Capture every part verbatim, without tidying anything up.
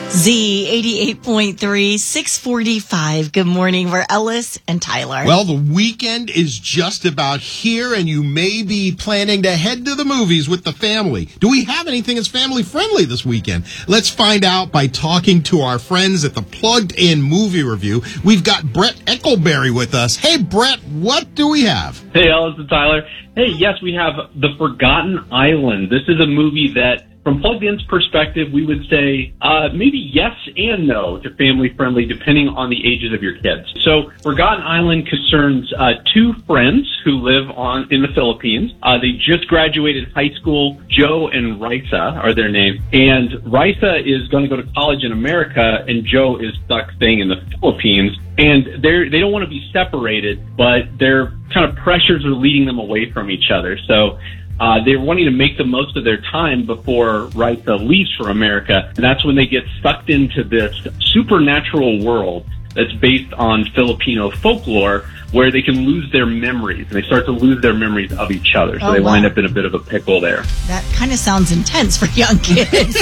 Z eighty-eight point three, six forty-five. Good morning. We're Ellis and Tyler. Well, the weekend is just about here, and you may be planning to head to the movies with the family. Do we have anything that's family-friendly this weekend? Let's find out by talking to our friends at the Plugged In Movie Review. We've got Brett Eckleberry with us. Hey, Brett, what do we have? Hey, Ellis and Tyler. Hey, yes, we have The Forgotten Island. This is a movie that, from Plugged In's perspective, we would say uh, maybe yes and no to family-friendly, depending on the ages of your kids. So Forgotten Island concerns uh, two friends who live on in the Philippines. Uh, they just graduated high school. Joe and Risa are their names. And Risa is going to go to college in America, and Joe is stuck staying in the Philippines. And they're, they don't want to be separated, but their kind of pressures are leading them away from each other. So Uh, they're wanting to make the most of their time before Risa leaves for America, and that's when they get sucked into this supernatural world that's based on Filipino folklore, where they can lose their memories, and they start to lose their memories of each other. So oh, they wow. wind up in a bit of a pickle there. That kind of sounds intense for young kids.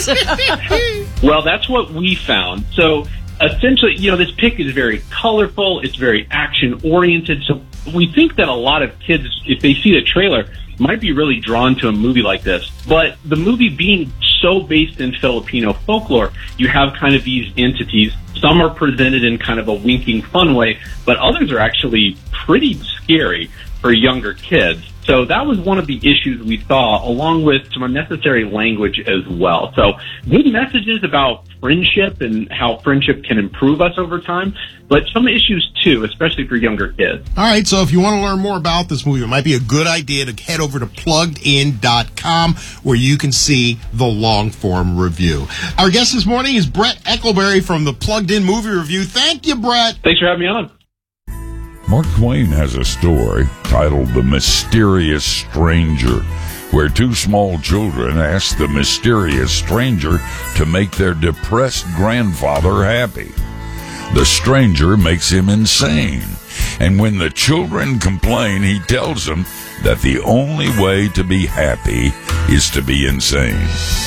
Well, that's what we found. So essentially, you know, this pick is very colorful. It's very action-oriented. So we think that a lot of kids, if they see the trailer, might be really drawn to a movie like this. But the movie being so based in Filipino folklore, you have kind of these entities. Some are presented in kind of a winking, fun way, but others are actually pretty scary for younger kids. So that was one of the issues we saw, along with some unnecessary language as well. So good messages about friendship and how friendship can improve us over time, but some issues too, especially for younger kids. All right, so if you want to learn more about this movie, it might be a good idea to head over to plugged in dot com, where you can see the long-form review. Our guest this morning is Brett Eckleberry from the Plugged In Movie Review. Thank you, Brett. Thanks for having me on. Mark Twain has a story titled The Mysterious Stranger, where two small children ask the mysterious stranger to make their depressed grandfather happy. The stranger makes him insane, and when the children complain, he tells them that the only way to be happy is to be insane.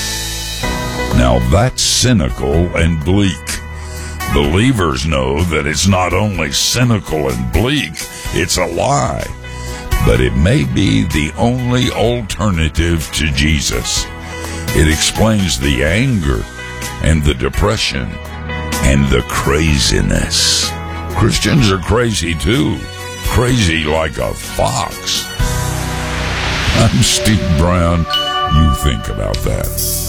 Now that's cynical and bleak. Believers know that it's not only cynical and bleak, it's a lie. But it may be the only alternative to Jesus. It explains the anger and the depression and the craziness. Christians are crazy too. Crazy like a fox. I'm Steve Brown. You think about that.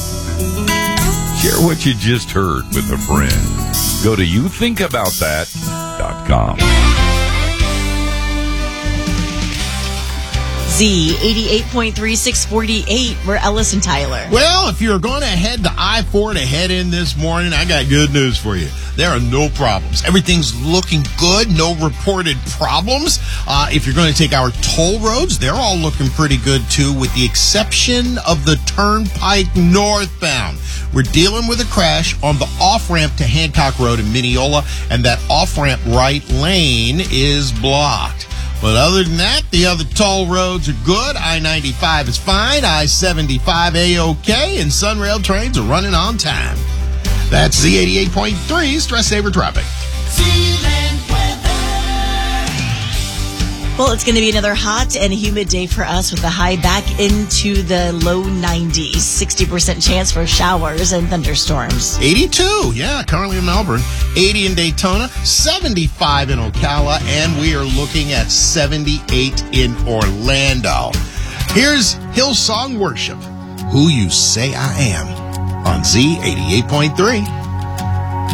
Share what you just heard with a friend. Go to you think about that dot com. Z eighty-eight point three, six forty-eight. We're Ellis and Tyler. Well, if you're going to head to I four to head in this morning, I got good news for you. There are no problems. Everything's looking good. No reported problems. Uh, if you're going to take our toll roads, they're all looking pretty good, too, with the exception of the Turnpike northbound. We're dealing with a crash on the off-ramp to Hancock Road in Mineola, and that off-ramp right lane is blocked. But other than that, the other toll roads are good. I ninety-five is fine. I seventy-five A-OK, and Sunrail trains are running on time. That's Z eighty-eight point three Stress Saver Traffic. Well, it's going to be another hot and humid day for us with the high back into the low nineties. sixty percent chance for showers and thunderstorms. eighty-two, yeah, currently in Melbourne. eighty in Daytona, seventy-five in Ocala, and we are looking at seventy-eight in Orlando. Here's Hillsong Worship, Who You Say I Am, on Z eighty-eight point three.